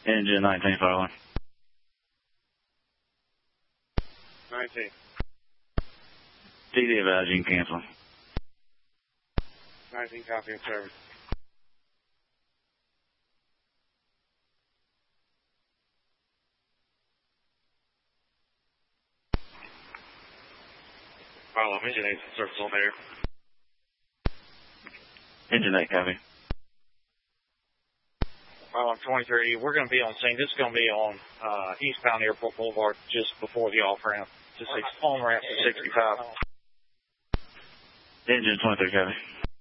Engine 19 following. 19. TD advised you can cancel. 19 copy in service. Follow engine 8 service on there. Engine 8 copy. Follow 23. We're going to be on scene. This is going to be on eastbound Airport Boulevard just before the off-ramp. On ramp to 65. Engine 23 copy.